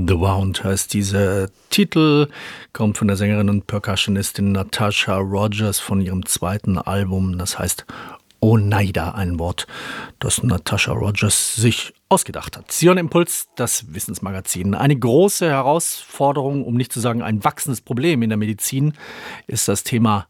The Wound heißt dieser Titel, kommt von der Sängerin und Percussionistin Natasha Rogers von ihrem zweiten Album, das heißt Oneida, ein Wort, das Natasha Rogers sich ausgedacht hat. Sion Impuls, das Wissensmagazin. Eine große Herausforderung, um nicht zu sagen ein wachsendes Problem in der Medizin, ist das Thema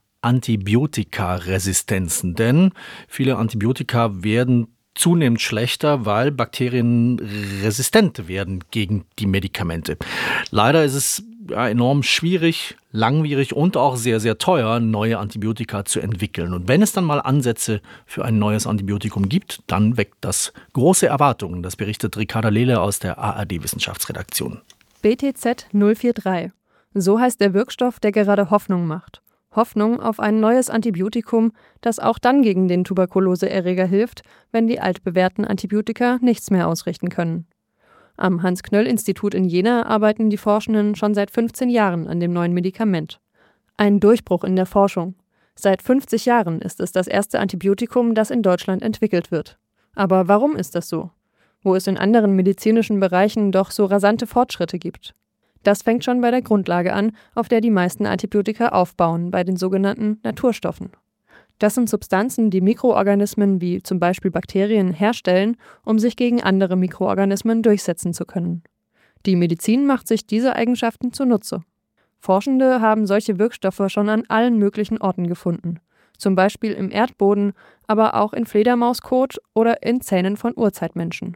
Antibiotikaresistenzen. Denn viele Antibiotika werden zunehmend schlechter, weil Bakterien resistent werden gegen die Medikamente. Leider ist es enorm schwierig, langwierig und auch sehr, sehr teuer, neue Antibiotika zu entwickeln. Und wenn es dann mal Ansätze für ein neues Antibiotikum gibt, dann weckt das große Erwartungen. Das berichtet Ricarda Lehle aus der ARD-Wissenschaftsredaktion. BTZ 043. So heißt der Wirkstoff, der gerade Hoffnung macht. Hoffnung auf ein neues Antibiotikum, das auch dann gegen den Tuberkuloseerreger hilft, wenn die altbewährten Antibiotika nichts mehr ausrichten können. Am Hans-Knöll-Institut in Jena arbeiten die Forschenden schon seit 15 Jahren an dem neuen Medikament. Ein Durchbruch in der Forschung. Seit 50 Jahren ist es das erste Antibiotikum, das in Deutschland entwickelt wird. Aber warum ist das so? Wo es in anderen medizinischen Bereichen doch so rasante Fortschritte gibt. Das fängt schon bei der Grundlage an, auf der die meisten Antibiotika aufbauen, bei den sogenannten Naturstoffen. Das sind Substanzen, die Mikroorganismen wie zum Beispiel Bakterien herstellen, um sich gegen andere Mikroorganismen durchsetzen zu können. Die Medizin macht sich diese Eigenschaften zunutze. Forschende haben solche Wirkstoffe schon an allen möglichen Orten gefunden. Zum Beispiel im Erdboden, aber auch in Fledermauskot oder in Zähnen von Urzeitmenschen.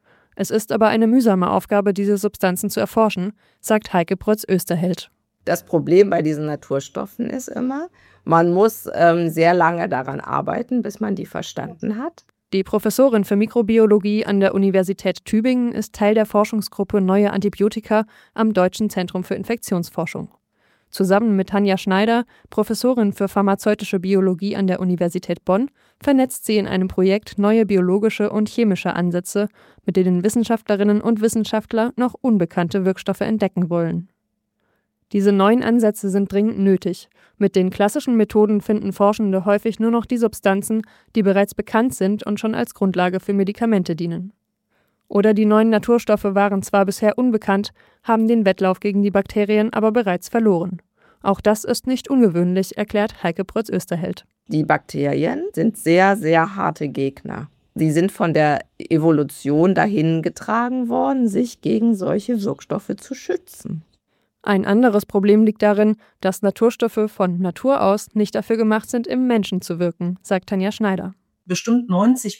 Es ist aber eine mühsame Aufgabe, diese Substanzen zu erforschen, sagt Heike Protz-Österheld. Das Problem bei diesen Naturstoffen ist immer, man muss sehr lange daran arbeiten, bis man die verstanden hat. Die Professorin für Mikrobiologie an der Universität Tübingen ist Teil der Forschungsgruppe Neue Antibiotika am Deutschen Zentrum für Infektionsforschung. Zusammen mit Tanja Schneider, Professorin für pharmazeutische Biologie an der Universität Bonn, vernetzt sie in einem Projekt neue biologische und chemische Ansätze, mit denen Wissenschaftlerinnen und Wissenschaftler noch unbekannte Wirkstoffe entdecken wollen. Diese neuen Ansätze sind dringend nötig. Mit den klassischen Methoden finden Forschende häufig nur noch die Substanzen, die bereits bekannt sind und schon als Grundlage für Medikamente dienen. Oder die neuen Naturstoffe waren zwar bisher unbekannt, haben den Wettlauf gegen die Bakterien aber bereits verloren. Auch das ist nicht ungewöhnlich, erklärt Heike Protz-Österheld. Die Bakterien sind sehr, sehr harte Gegner. Sie sind von der Evolution dahin getragen worden, sich gegen solche Wirkstoffe zu schützen. Ein anderes Problem liegt darin, dass Naturstoffe von Natur aus nicht dafür gemacht sind, im Menschen zu wirken, sagt Tanja Schneider. Bestimmt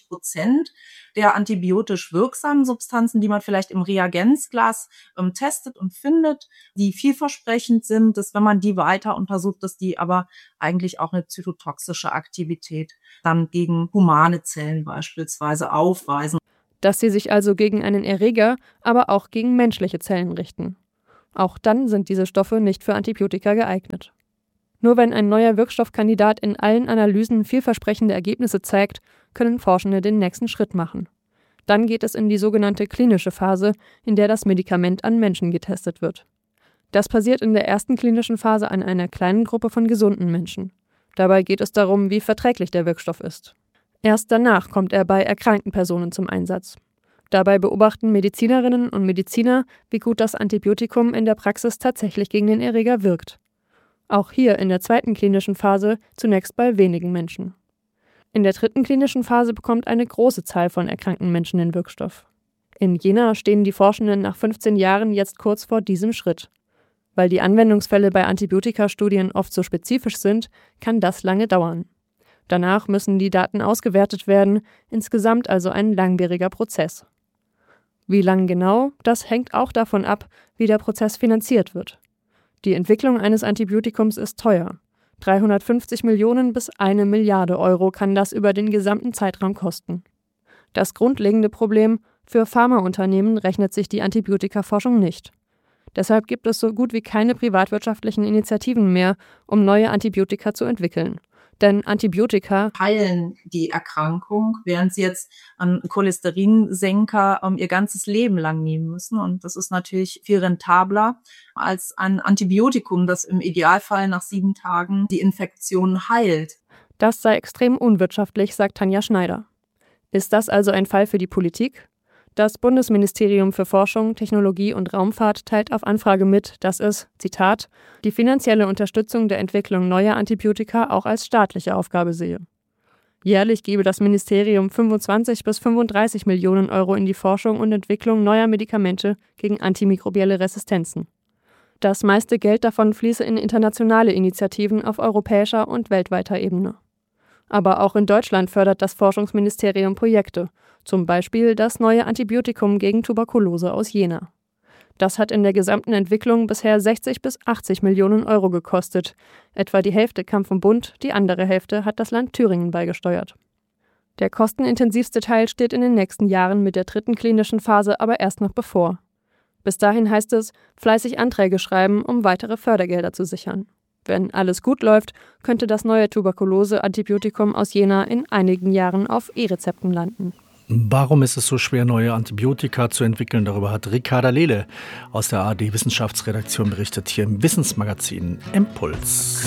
90% der antibiotisch wirksamen Substanzen, die man vielleicht im Reagenzglas testet und findet, die vielversprechend sind, dass wenn man die weiter untersucht, dass die aber eigentlich auch eine zytotoxische Aktivität dann gegen humane Zellen beispielsweise aufweisen. Dass sie sich also gegen einen Erreger, aber auch gegen menschliche Zellen richten. Auch dann sind diese Stoffe nicht für Antibiotika geeignet. Nur wenn ein neuer Wirkstoffkandidat in allen Analysen vielversprechende Ergebnisse zeigt, können Forschende den nächsten Schritt machen. Dann geht es in die sogenannte klinische Phase, in der das Medikament an Menschen getestet wird. Das passiert in der ersten klinischen Phase an einer kleinen Gruppe von gesunden Menschen. Dabei geht es darum, wie verträglich der Wirkstoff ist. Erst danach kommt er bei erkrankten Personen zum Einsatz. Dabei beobachten Medizinerinnen und Mediziner, wie gut das Antibiotikum in der Praxis tatsächlich gegen den Erreger wirkt. Auch hier in der zweiten klinischen Phase zunächst bei wenigen Menschen. In der dritten klinischen Phase bekommt eine große Zahl von erkrankten Menschen den Wirkstoff. In Jena stehen die Forschenden nach 15 Jahren jetzt kurz vor diesem Schritt. Weil die Anwendungsfälle bei Antibiotikastudien oft so spezifisch sind, kann das lange dauern. Danach müssen die Daten ausgewertet werden, insgesamt also ein langwieriger Prozess. Wie lang genau, das hängt auch davon ab, wie der Prozess finanziert wird. Die Entwicklung eines Antibiotikums ist teuer. 350 Millionen bis 1 Milliarde Euro kann das über den gesamten Zeitraum kosten. Das grundlegende Problem: für Pharmaunternehmen rechnet sich die Antibiotikaforschung nicht. Deshalb gibt es so gut wie keine privatwirtschaftlichen Initiativen mehr, um neue Antibiotika zu entwickeln. Denn Antibiotika heilen die Erkrankung, während sie jetzt einen Cholesterinsenker ihr ganzes Leben lang nehmen müssen. Und das ist natürlich viel rentabler als ein Antibiotikum, das im Idealfall nach 7 Tagen die Infektion heilt. Das sei extrem unwirtschaftlich, sagt Tanja Schneider. Ist das also ein Fall für die Politik? Das Bundesministerium für Forschung, Technologie und Raumfahrt teilt auf Anfrage mit, dass es, Zitat, die finanzielle Unterstützung der Entwicklung neuer Antibiotika auch als staatliche Aufgabe sehe. Jährlich gebe das Ministerium 25 bis 35 Millionen Euro in die Forschung und Entwicklung neuer Medikamente gegen antimikrobielle Resistenzen. Das meiste Geld davon fließe in internationale Initiativen auf europäischer und weltweiter Ebene. Aber auch in Deutschland fördert das Forschungsministerium Projekte, zum Beispiel das neue Antibiotikum gegen Tuberkulose aus Jena. Das hat in der gesamten Entwicklung bisher 60 bis 80 Millionen Euro gekostet. Etwa die Hälfte kam vom Bund, die andere Hälfte hat das Land Thüringen beigesteuert. Der kostenintensivste Teil steht in den nächsten Jahren mit der 3. klinischen Phase aber erst noch bevor. Bis dahin heißt es, fleißig Anträge schreiben, um weitere Fördergelder zu sichern. Wenn alles gut läuft, könnte das neue Tuberkulose-Antibiotikum aus Jena in einigen Jahren auf E-Rezepten landen. Warum ist es so schwer, neue Antibiotika zu entwickeln? Darüber hat Ricarda Lehle aus der ARD-Wissenschaftsredaktion berichtet, hier im Wissensmagazin Impuls.